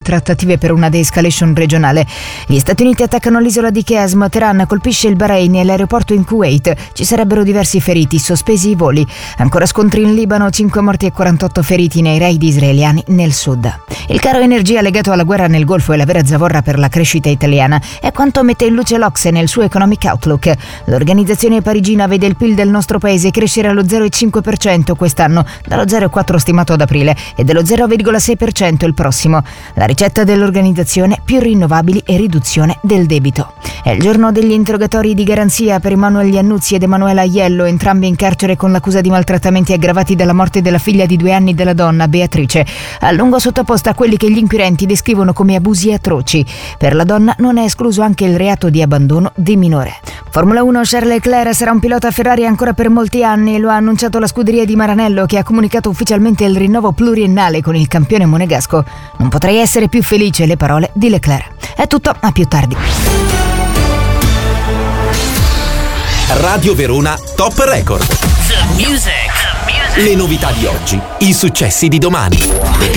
trattative per una de-escalation regionale. Gli Stati Uniti attaccano l'isola di Qasm, Teheran colpisce il Bahrain e l'aeroporto in Kuwait. Ci sarebbero diversi feriti, sospesi i voli. Ancora scontri in Libano, 5 morti e 48 feriti nei raid israeliani nel sud. Il caro energia legato alla guerra nel Golfo è la vera zavorra per la crescita italiana. È quanto mette in luce l'Ocse nel suo Economic Outlook. L'organizzazione parigina vede il PIL del nostro paese crescere allo 0,5% quest'anno, dallo 0,4% stimato ad aprile, e dello 0,6% il prossimo. La ricetta dell'organizzazione: più rinnovabili e riduzione del debito. È il giorno degli interrogatori di garanzia per Emanuele Iannuzzi ed Emanuela Aiello, entrambi in carcere con l'accusa di maltrattamenti aggravati dalla morte della figlia di 2 anni della donna, Beatrice, a lungo sottoposta a quelli che gli inquirenti descrivono come abusi atroci. Per la donna non è escluso anche il reato di abbandono di minore. Formula 1, Charles Leclerc sarà un pilota Ferrari ancora per molti anni, lo ha annunciato la scuderia di Maranello, che ha comunicato ufficialmente il rinnovo pluriennale con il campione monegasco. Non potrei essere più felice, le parole di Leclerc. È tutto, a più tardi. Radio Verona Top Record. The music. Le novità di oggi, i successi di domani.